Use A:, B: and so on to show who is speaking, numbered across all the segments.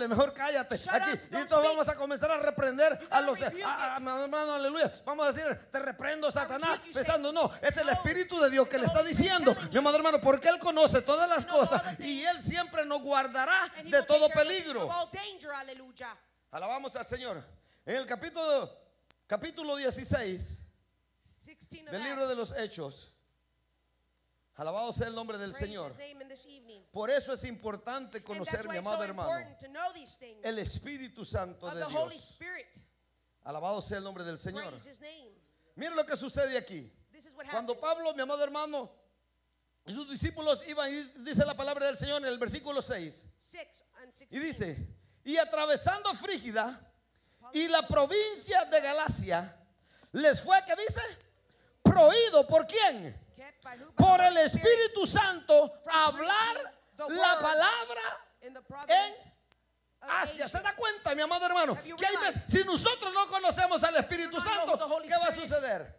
A: Dame, mejor cállate. Aquí. Y entonces vamos a comenzar a reprender a los hermanos, aleluya. Vamos a decir, te reprendo, Satanás. Pensando, no, es el Espíritu de Dios que le está diciendo, mi amado hermano, porque Él conoce todas las cosas y Él siempre nos guardará de todo peligro. Alabamos al Señor. En el capítulo 16 del libro de los Hechos. Alabado sea el nombre del Señor. Por eso es importante conocer, mi amado hermano, el Espíritu Santo de Dios. Alabado sea el nombre del Señor. Miren lo que sucede aquí. Cuando Pablo, mi amado hermano, y sus discípulos iban, y dice la palabra del Señor en el versículo 6. Y dice, y atravesando Frígida y la provincia de Galacia, les fue, ¿qué dice? Prohibido, ¿por quién? Por el Espíritu Santo hablar la palabra en Asia. ¿Se da cuenta, mi amado hermano? Que hay veces, si nosotros no conocemos al Espíritu Santo, ¿qué va a suceder?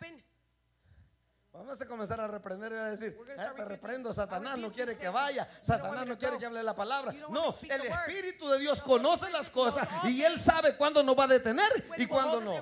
A: Vamos a comenzar a reprender y a decir, te reprendo, Satanás no quiere que vaya, Satanás no quiere que hable la palabra. No, el Espíritu de Dios conoce las cosas y Él sabe cuándo nos va a detener y cuándo no.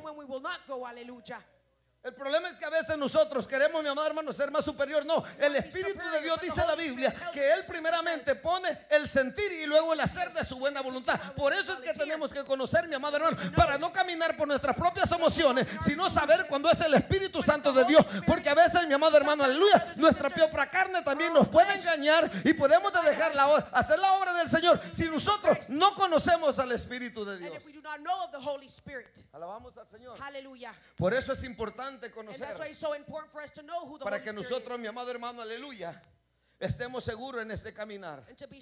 A: El problema es que a veces nosotros queremos, mi amado hermano, ser más superior. No, el Espíritu de Dios dice en la Biblia que Él primeramente pone el sentir y luego el hacer de su buena voluntad. Por eso es que tenemos que conocer, mi amado hermano, para no caminar por nuestras propias emociones, sino saber cuándo es el Espíritu Santo de Dios. Porque a veces, mi amado hermano, aleluya, nuestra propia carne también nos puede engañar y podemos dejar hacer la obra del Señor si nosotros no conocemos al Espíritu de Dios. Alabamos al Señor. Por eso es importante conocer, para que nosotros, mi amado hermano, aleluya, estemos seguros en este caminar.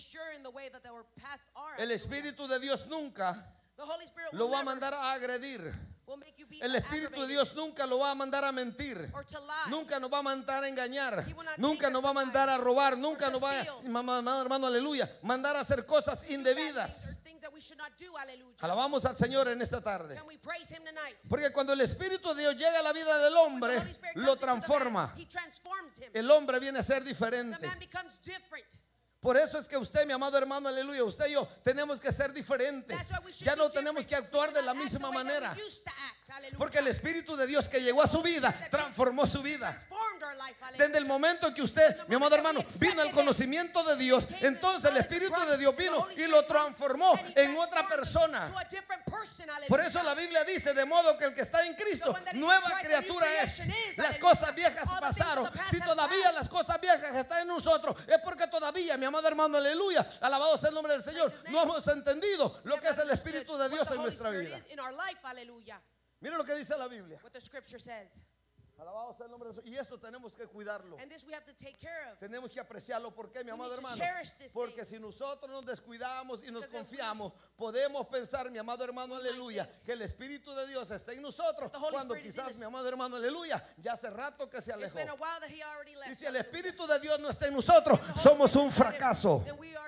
A: El Espíritu de Dios nunca lo va a mandar a agredir. El Espíritu de Dios nunca lo va a mandar a mentir. Nunca nos va a mandar a engañar. Nunca nos va a mandar a robar. Nunca nos va a, hermano, aleluya, mandar a hacer cosas indebidas. Alabamos al Señor en esta tarde. Porque cuando el Espíritu de Dios llega a la vida del hombre, lo transforma. El hombre viene a ser diferente. Por eso es que usted, mi amado hermano, aleluya, usted y yo tenemos que ser diferentes. Ya no tenemos que actuar de la misma manera. Porque el Espíritu de Dios que llegó a su vida transformó su vida. Desde el momento en que usted, mi amado hermano, vino al conocimiento de Dios, entonces el Espíritu de Dios vino y lo transformó en otra persona. Por eso la Biblia dice, de modo que el que está en Cristo, nueva criatura es. Las cosas viejas pasaron. Si todavía las cosas viejas están en nosotros, es porque todavía, mi amado hermano, aleluya, alabado sea el nombre del Señor, no hemos entendido lo que es el Espíritu de Dios en nuestra vida. Mira lo que dice la Biblia. Alabado sea el nombre de Dios. Y esto tenemos que cuidarlo. Tenemos que apreciarlo. ¿Por qué, mi amado hermano? Porque si nosotros nos descuidamos y nos confiamos, podemos pensar, mi amado hermano, aleluya, que el Espíritu de Dios está en nosotros, cuando quizás, mi amado hermano, aleluya, ya hace rato que se alejó. Y si el Espíritu de Dios no está en nosotros, somos un fracaso.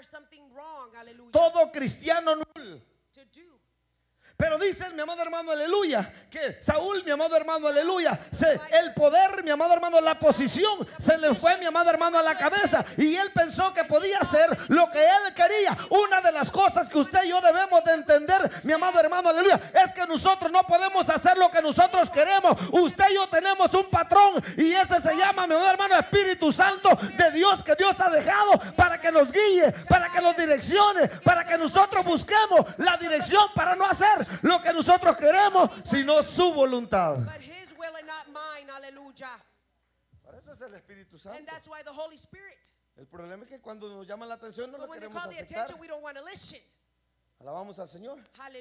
A: Todo cristiano nulo. Pero dice mi amado hermano, aleluya, que Saúl, mi amado hermano, aleluya, el poder, mi amado hermano, la posición se le fue, mi amado hermano, a la cabeza, y él pensó que podía hacer lo que él quería. Una de las cosas que usted y yo debemos de entender, mi amado hermano, aleluya, es que nosotros no podemos hacer lo que nosotros queremos. Usted y yo tenemos un patrón, y ese se llama, mi amado hermano, Espíritu Santo de Dios, que Dios ha dejado para que nos guíe, para que nos direccione, para que nosotros busquemos la dirección para no hacer lo que nosotros queremos, sino su voluntad. Por eso es el Espíritu Santo. El problema es que cuando nos llama la atención no lo queremos aceptar. Alabamos al Señor.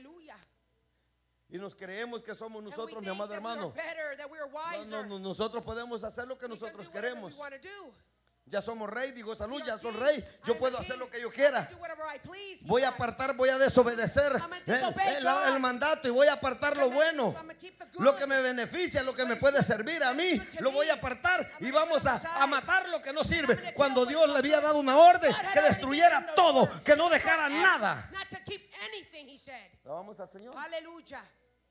A: Y nos creemos que somos nosotros, mi amado hermano. Nosotros podemos hacer lo que nosotros queremos. Ya somos rey, digo salud, ya soy rey. Yo puedo hacer lo que yo quiera. Voy a apartar, voy a desobedecer el mandato y voy a apartar lo bueno, lo que me beneficia, lo que me puede servir a mí. Lo voy a apartar y vamos a matar lo que no sirve. Cuando Dios le había dado una orden que destruyera todo, que no dejara nada. Vamos al Señor.
B: Aleluya.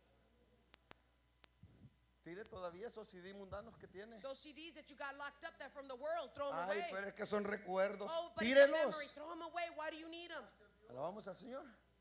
A: Tire todavía esos CD mundanos que tiene.
B: Those CDs that you got locked up there from the world, throw them
A: Ay,
B: away.
A: pero es que son recuerdos.
B: Oh, but it's a
A: Tírelos.
B: memory. Throw them away. Why do you need them?
A: Alabamos al Señor.